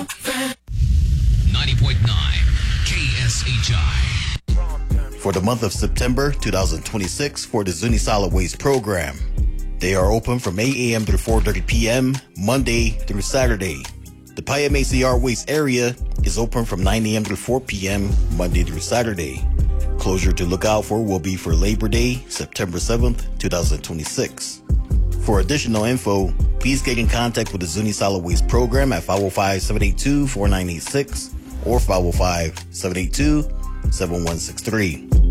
90.9 KSHI. For the month of September 2026 for the Zuni Solid Waste Program. They are open from 8 a.m. through 4:30 p.m. Monday through Saturday. The Payam ACR Waste area is open from 9 a.m. through 4 p.m. Monday through Saturday. Closure to look out for will be for Labor Day, September 7th, 2026. For additional info, please get in contact with the Zuni Solid Waste Program at 505-782-4986 or 505-782-7163.